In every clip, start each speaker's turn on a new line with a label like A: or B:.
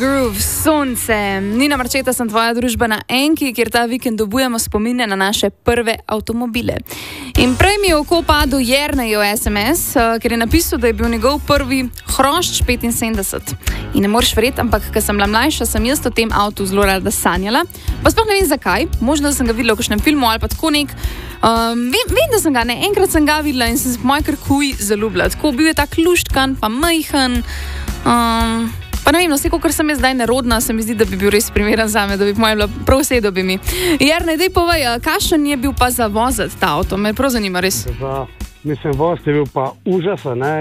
A: Groove, sonce. Nina Marčeta, sem tvoja družba na Enki, kjer ta vikend dobujemo spomine na naše prve avtomobile. In prej mi je oko padel Jernejev SMS, ker je napisal, da je bil njegov prvi hrošč 75. In ne moreš verjeti, ampak ko sem bila mlajša, sem jaz o tem avtu zelo rada sanjala. Pa sploh ne vem zakaj, možno da sem ga videla v kakšnem filmu ali pa tako nek. Vem, da sem ga ne, enkrat sem ga videla in sem se po moje kar huj zaljubila. Tako bil je tak luštkan, pa majhen. Pa ne vem, no, vse, kakor sem jaz zdaj nerodna, se mi zdi, da bi bil res primeren zame, da bi moja bila prav sedo bi mi. Jernej, daj povej, kakšen je bil pa za voziti ta avto? Me prav zanima res.
B: Mislim, voz je bil pa užasen, ne,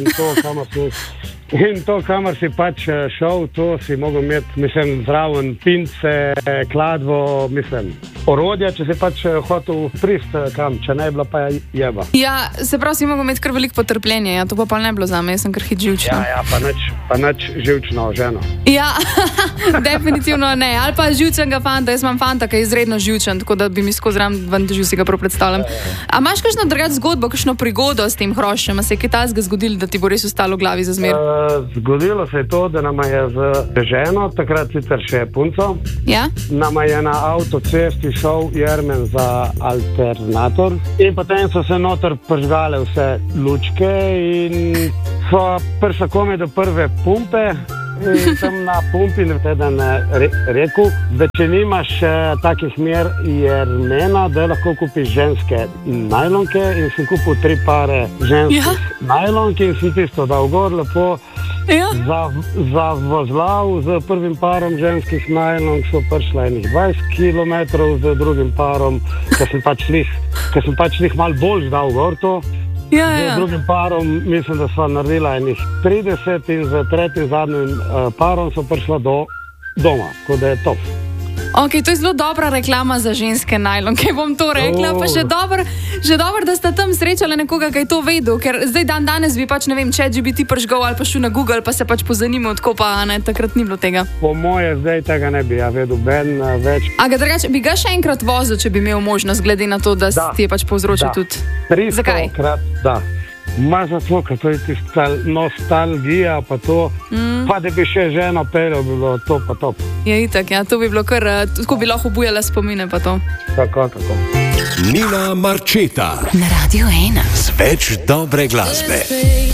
B: in to, kamor si pač šel, to si mogel imeti, mislim, zraven pince, kladvo, mislim, orodja, če si pač hotel prist kam, če ne je bila pa jeba.
A: Ja, se pravi, si mogel imeti kar veliko potrpljenja, ja, to pa ne bilo zame, jaz sem kar hit živčna.
B: Ja, pa nič živčno ženo.
A: Ja, definitivno ne, ali pa živčnega fanta, jaz imam fanta, ki je izredno živčen, tako da bi mi skozi ven težil, si ga prav predstavljam. A imaš kakšno drugačno zgodbo, kakšno prigodo s tem hroščem, a se je kaj takega zgodilo, da ti bo res ostalo v glavi za zmer?
B: Zgodilo se je to, da nama je z ženo, takrat sicer še punco,
A: ja?
B: Nama je na avtocesti šel Jermen za alternator in potem so se noter požgale vse lučke in so prišla komaj do prve pumpe in sem na pumpi teden rekel, da če nimaš takih mer Jermena, da lahko kupiš ženske najlonke in sem kupil 3 pare ženskih najlonke in sem tisto dal gor lepo. Ja. Za vozlav z prvim parom ženskih najlonk so prišla enih 20 km, z drugim parom, ker sem pač njih malo bolj dal gor to.
A: Ja.
B: Z drugim parom mislim, da sva naredila enih 30 in z tretjim zadnjim parom so prišla do doma, tako da je top.
A: Ok, to je zelo dobra reklama za ženske najlonke, bom to rekla, pa že dobro, da sta tam srečala nekoga, ki je to vedel, ker zdaj danes bi pač, ne vem, ChatGPT prižgal ali pa šel na Google, pa se pač pozanimal, tako pa ne, takrat ni bilo tega.
B: Po moje zdaj tega ne bi, ja vedel, ben več.
A: A ga drugače, bi ga še enkrat vozil, če bi imel možnost, glede na to, da ti je pač povzročil tudi.
B: 300 krat, da. Ma zato, ker to je tista nostalgija, pa to, pa da bi še ženo peljal, bi bilo to pa top.
A: Ja, itak, ja, to bi bilo kar, tako bi lahko obujala spomine pa to.
B: Tako.
C: Nina Marčeta
D: na Radio 1
C: z več dobre glasbe.